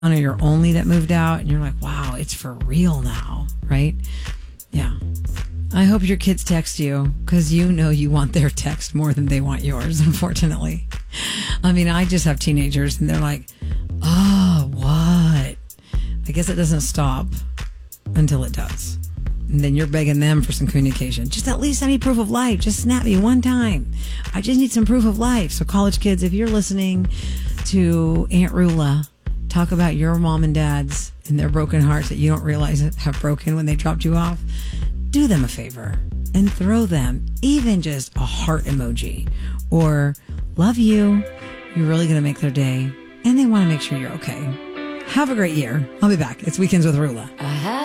or you're only that moved out, and you're like, wow, it's for real now, right? Yeah. I hope your kids text you, because you know you want their text more than they want yours, unfortunately. I mean, I just have teenagers, and they're like, oh, what? I guess it doesn't stop until it does. And then you're begging them for some communication. Just at least send me proof of life. Just snap me one time. I just need some proof of life. So college kids, if you're listening to Aunt Rula talk about your mom and dads and their broken hearts that you don't realize have broken when they dropped you off, do them a favor and throw them even just a heart emoji or love you. You're really going to make their day. And they want to make sure you're okay. Have a great year. I'll be back. It's Weekends with Rula.